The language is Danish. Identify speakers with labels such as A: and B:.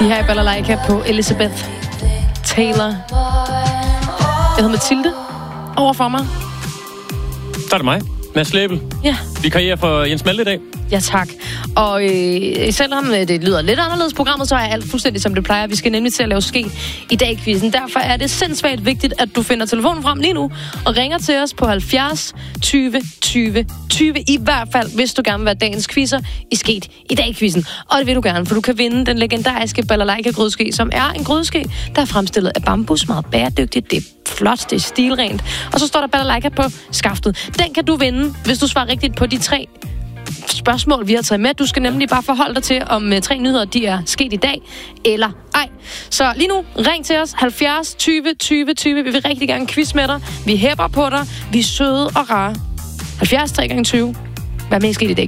A: De her i Balalaika på Elizabeth Taylor. Jeg hedder Mathilde. Overfor mig.
B: Så er det mig, Mads Læbel.
A: Ja.
B: Vi karrierer for Jens Malte i dag.
A: Ja, tak. Og selvom det lyder lidt anderledes programmet, så er alt fuldstændig som det plejer. Vi skal nemlig til at lave ske i dag quizzen. Derfor er det sindssygt vigtigt, at du finder telefonen frem lige nu og ringer til os på 70 20 20 20. I hvert fald, hvis du gerne vil være dagens quizzer i Sket i dag quizzen. Og det vil du gerne, for du kan vinde den legendariske balalaika-grydeske, som er en grydeske, der er fremstillet af bambus, meget bæredygtigt. Det er flot, det er stilrent. Og så står der balalaika på skaftet. Den kan du vinde, hvis du svarer rigtigt på de 3 spørgsmål, vi har taget med. Du skal nemlig bare forholde dig til, om 3 nyheder, de er sket i dag, eller ej. Så lige nu, ring til os, 70 20 20 20. Vi vil rigtig gerne quiz med dig. Vi hæpper på dig. Vi er søde og rare. 70 3x20. Hvad med i Sket i dag?